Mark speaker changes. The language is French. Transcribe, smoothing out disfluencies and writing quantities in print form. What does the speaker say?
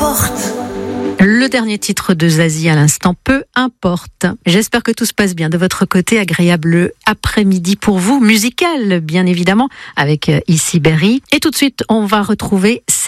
Speaker 1: importe.
Speaker 2: Le dernier titre de Zazie à l'instant, peu importe. J'espère que tout se passe bien de votre côté. Agréable après-midi pour vous, musical bien évidemment, avec Ici Berry. Et tout de suite, on va retrouver